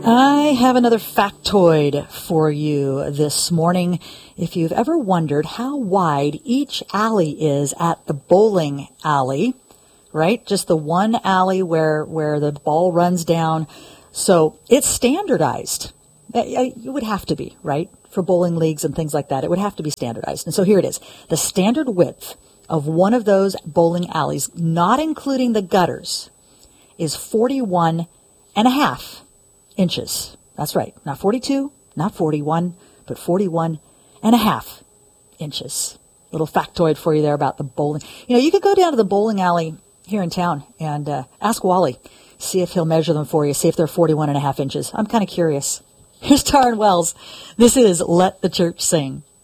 I have another factoid for you this morning. If you've ever wondered how wide each alley is at the bowling alley, right? Just the one alley where the ball runs down. So it's standardized. It would have to be, right? For bowling leagues and things like that, it would have to be standardized. And so here it is. The standard width of one of those bowling alleys, not including the gutters, is 41 and a half inches. That's right. Not 42, not 41, but 41 and a half inches. Little factoid for you there about the bowling. You know, you could go down to the bowling alley here in town and ask Wally. See if he'll measure them for you. See if they're 41 and a half inches. I'm kind of curious. Here's Taryn Wells. This is Let the Church Sing.